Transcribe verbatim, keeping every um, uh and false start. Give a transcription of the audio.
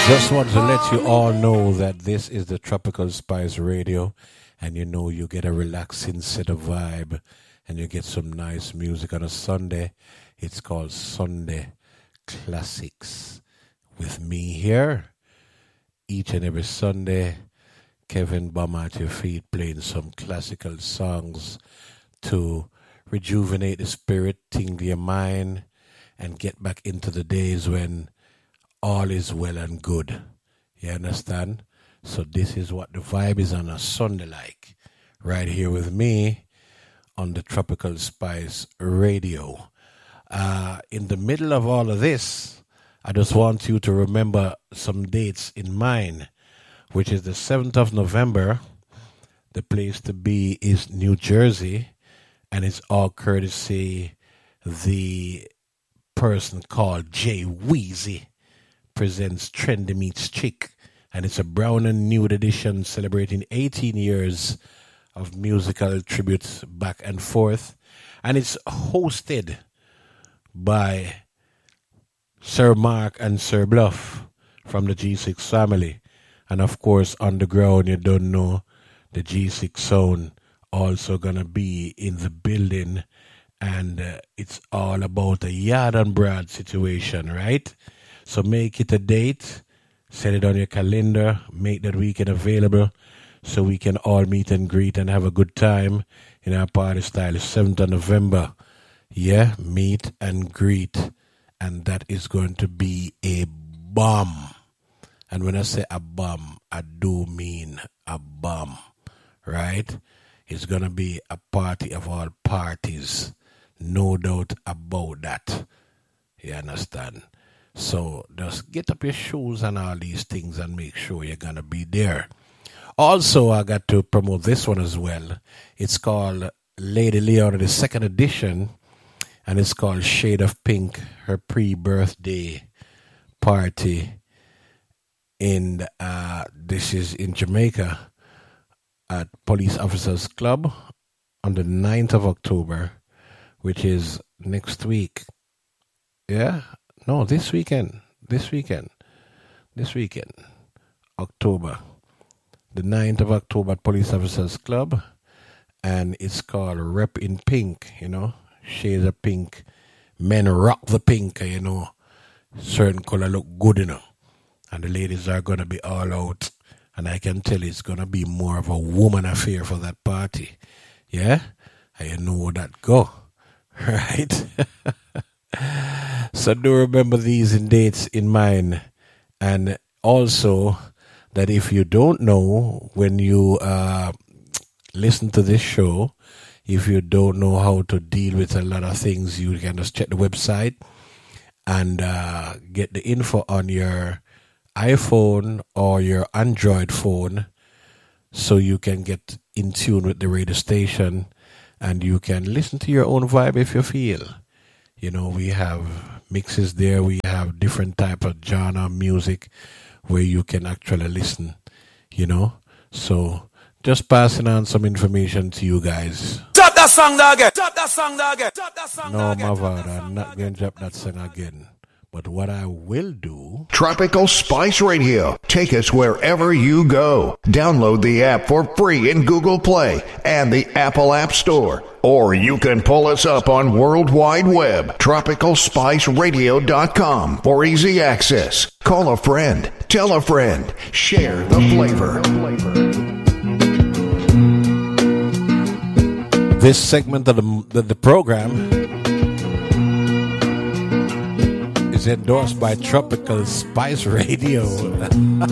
Just want to let you all know that this is the Tropical Spice Radio, and you know you get a relaxing set of vibe, and you get some nice music on a Sunday. It's called Sunday Classics with me here each and every Sunday. Kevin Bum at your feet, playing some classical songs to rejuvenate the spirit, tingle your mind, and get back into the days when all is well and good. You understand? So this is what the vibe is on a Sunday like. Right here with me on the Tropical Spice Radio. Uh, in the middle of all of this, I just want you to remember some dates in mind, which is the seventh of November. The place to be is New Jersey, and it's all courtesy the person called Jay Weezy presents Trendy Meets Chick, and it's a brown and nude edition celebrating eighteen years of musical tributes back and forth, and it's hosted by Sir Mark and Sir Bluff from the G six family, and of course underground, you don't know, the G six sound also gonna be in the building, and uh, it's all about a yard and broad situation, right? So make it a date, set it on your calendar, make that weekend available so we can all meet and greet and have a good time in our party style. seventh of November, yeah, meet and greet, and that is going to be a bomb. And when I say a bomb, I do mean a bomb, right? It's going to be a party of all parties, no doubt about that. You understand? So just get up your shoes and all these things and make sure you're going to be there. Also, I got to promote this one as well. It's called Lady Leon, the second edition, and it's called Shade of Pink, her pre-birthday party. In uh, this is in Jamaica at Police Officers Club on the ninth of October, which is next week. Yeah? No, this weekend, this weekend, this weekend, October, the ninth of October at Police Officers Club, and it's called Rep in Pink, you know, shades of pink, men rock the pink, you know, certain color look good, you know, and the ladies are going to be all out, and I can tell it's going to be more of a woman affair for that party, yeah, and you know that go, right? So do remember these in dates in mind, and also that if you don't know, when you uh, listen to this show, if you don't know how to deal with a lot of things, you can just check the website and uh, get the info on your iPhone or your Android phone, so you can get in tune with the radio station and you can listen to your own vibe if you feel. You know, we have mixes there. We have different type of genre music where you can actually listen, you know. So just passing on some information to you guys. Drop that song again. Drop that song again. Drop that song no, again. No, Mavada, I'm not going to drop that song again. But what I will do... Tropical Spice Radio. Take us wherever you go. Download the app for free in Google Play and the Apple App Store. Or you can pull us up on World Wide Web, tropical spice radio dot com for easy access. Call a friend. Tell a friend. Share the flavor. This segment of the, the, the program is endorsed by Tropical Spice Radio.